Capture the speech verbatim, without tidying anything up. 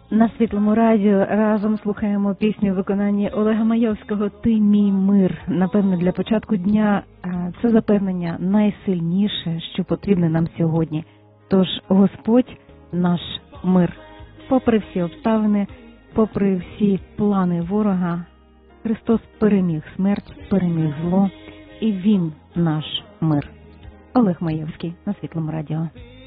На Світлому радіо разом слухаємо пісню в виконанні Олега Маєвського «Ти мій мир». Напевне, для початку дня це запевнення найсильніше, що потрібне нам сьогодні. Тож Господь наш мир. Попри всі обставини, попри всі плани ворога, Христос переміг смерть, переміг зло, і Він наш мир. Олег Маєвський на Світлому радіо.